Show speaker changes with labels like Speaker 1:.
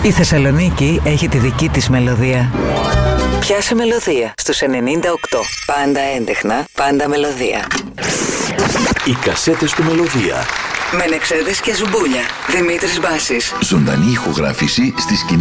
Speaker 1: Η Θεσσαλονίκη έχει τη δική της μελωδία. Πιάσε μελωδία στους 98. Πάντα έντεχνα, πάντα μελωδία.
Speaker 2: Οι κασέτες του Μελωδία.
Speaker 1: Μενεξέδες και Ζουμπούλια. Δημήτρης Μπάσης.
Speaker 3: Ζωντανή ηχογράφηση στη σκηνή